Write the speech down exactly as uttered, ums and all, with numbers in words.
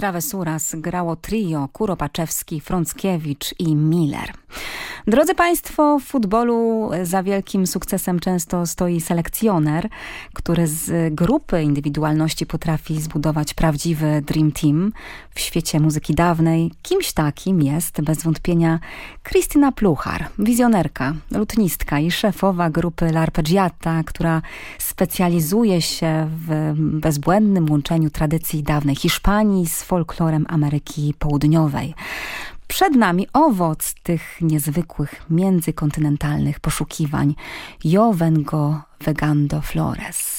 Travesuras grało trio Kuropaczewski, Frąckiewicz i Miller. Drodzy Państwo, w futbolu za wielkim sukcesem często stoi selekcjoner, który z grupy indywidualności potrafi zbudować prawdziwy dream team. W świecie muzyki dawnej kimś takim jest bez wątpienia Krystyna Pluchar, wizjonerka, lutnistka i szefowa grupy L'Arpeggiata, która specjalizuje się w bezbłędnym łączeniu tradycji dawnej Hiszpanii z folklorem Ameryki Południowej. Przed nami owoc tych niezwykłych międzykontynentalnych poszukiwań. Yo vengo vegando flores.